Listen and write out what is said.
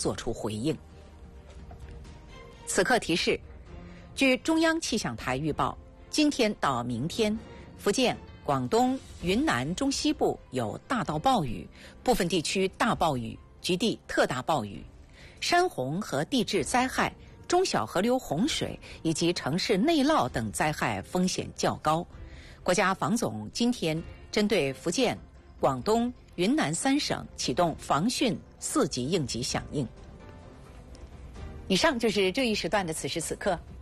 作出回应。此刻提示：据中央气象台预报，今天到明天，福建、广东、云南中西部有大到暴雨，部分地区大暴雨，局地特大暴雨，山洪和地质灾害、中小河流洪水以及城市内涝等灾害风险较高。国家防总今天针对福建、广东、云南3省启动防汛4级应急响应。以上就是这一时段的此时此刻。